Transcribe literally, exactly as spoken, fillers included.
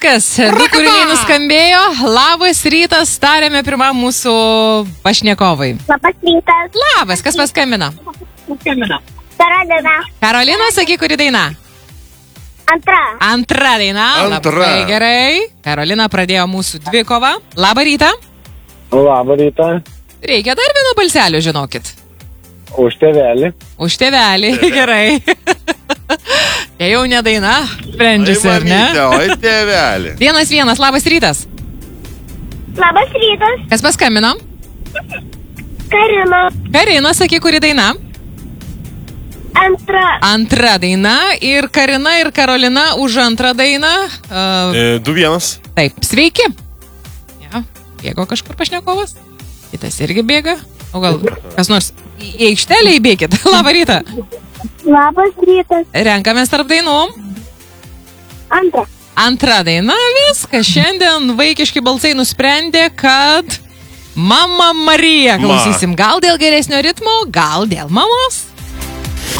Viskas, du kūriniai nuskambėjo. Labas rytas, tarėme pirmą mūsų pašnekovai. Labas rytas. Labas, kas paskambino? Karolina. Karolina, sakyk, kuri daina? Antra. Antra daina. Antra. Labai gerai. Karolina pradėjo mūsų dvikovą. Labą rytą. Labą rytą. Reikia dar vieno balselio, žinokit. Už tėvelį. Už tėvelį, gerai. Jei jau ne daina, sprendžiasi, ar ne? Oi, tėvelį. Vienas vienas, labas rytas. Labas rytas. Kas paskambino? Karina. Karina, sakyk, kuri daina? Antra. Antra daina ir Karina ir Karolina už antrą dainą. Uh, E, du vienas. taip, sveiki. Ja, bėgo kažkur pašnekovas. Kitas irgi bėga. O gal kas nors į į aikštelę įbėkit. Labą rytą. Labas rytas. Renkamės tarp dainų. Antra. Antra daina, viskas. Šiandien vaikiški balsai nusprendė, kad Mama Marija klausysim. Gal dėl geresnio ritmo, gal dėl mamos.